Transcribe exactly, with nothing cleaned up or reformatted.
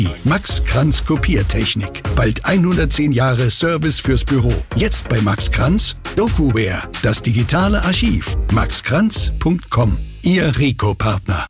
Max Kranz Kopiertechnik. Bald hundertzehn Jahre Service fürs Büro. Jetzt bei Max Kranz DokuWare, das digitale Archiv. max kranz punkt com, Ihr Rico-Partner.